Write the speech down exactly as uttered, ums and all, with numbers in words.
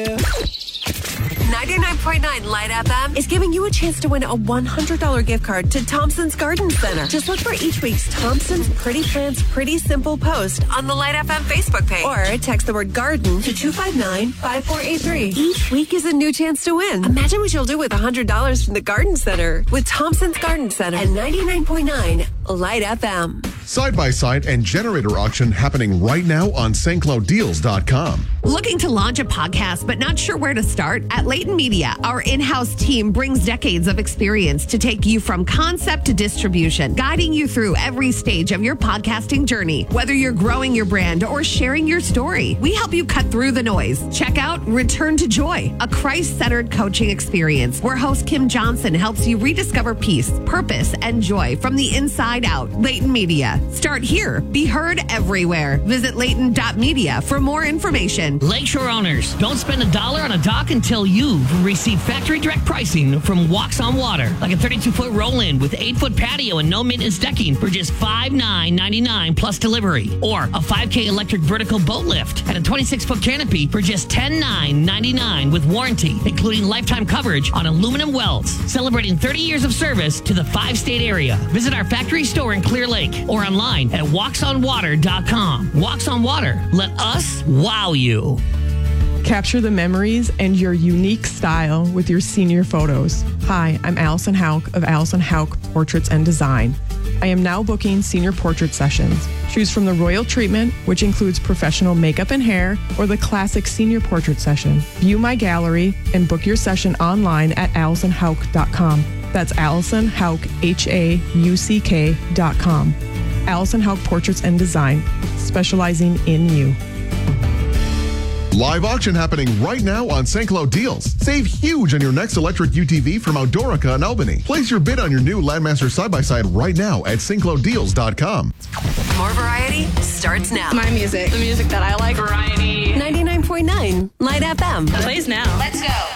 ninety-nine point nine Light F M is giving you a chance to win a one hundred dollars gift card to Thompson's Garden Center. Just look for each week's Thompson's Pretty Plants Pretty Simple post on the Light F M Facebook page. Or text the word garden to two five nine, five four eight three. Each week is a new chance to win. Imagine what you'll do with one hundred dollars from the Garden Center with Thompson's Garden Center and ninety-nine point nine Light F M. Side-by-side and generator auction happening right now on St Cloud Deals dot com. Looking to launch a podcast but not sure where to start? At Layton Media, our in-house team brings decades of experience to take you from concept to distribution, guiding you through every stage of your podcasting journey. Whether you're growing your brand or sharing your story, we help you cut through the noise. Check out Return to Joy, a Christ-centered coaching experience where host Kim Johnson helps you rediscover peace, purpose, and joy from the inside out. Layton Media. Start here. Be heard everywhere. Visit Layton dot media for more information. Lakeshore owners, don't spend a dollar on a dock until you've received factory direct pricing from Walks on Water. Like a thirty-two foot roll-in with eight foot patio and no maintenance decking for just five nine ninety-nine plus delivery. Or a five K electric vertical boat lift and a twenty-six foot canopy for just ten nine ninety-nine with warranty, including lifetime coverage on aluminum welds. Celebrating thirty years of service to the five-state area. Visit our factory store in Clear Lake or online at walks on water dot com. Walks on Water. Let us wow you. Capture the memories and your unique style with your senior photos. Hi, I'm Allison Hauk of Allison Hauk Portraits and Design. I am now booking senior portrait sessions. Choose from the Royal Treatment, which includes professional makeup and hair, or the classic senior portrait session. View my gallery and book your session online at allison hauk dot com. That's Allison Hauk, H A U C K dot com. Allison Hauk Portraits and Design, specializing in you. Live auction happening right now on Saint Cloud Deals. Save huge on your next electric U T V from Outdoorica and Albany. Place your bid on your new Landmaster side-by-side right now at St Cloud Deals dot com. More variety starts now. My music, the music that I like. Variety. ninety-nine point nine Light F M. Plays now. Let's go.